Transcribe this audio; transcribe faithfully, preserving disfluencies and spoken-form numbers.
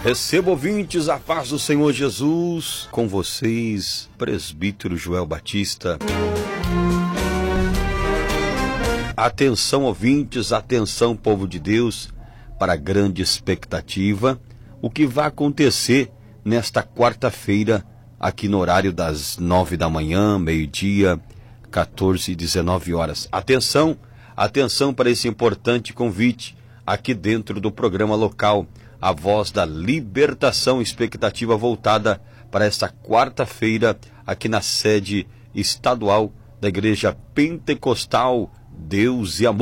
Receba, ouvintes, a paz do Senhor Jesus, com vocês, presbítero Joel Batista. Atenção, ouvintes, atenção, povo de Deus, para a grande expectativa, o que vai acontecer nesta quarta-feira, aqui no horário das nove da manhã, meio-dia, quatorze e dezenove horas. Atenção, atenção para esse importante convite, aqui dentro do programa local, a Voz da Libertação, expectativa voltada para esta quarta-feira, aqui na sede estadual da Igreja Pentecostal Deus e Amor.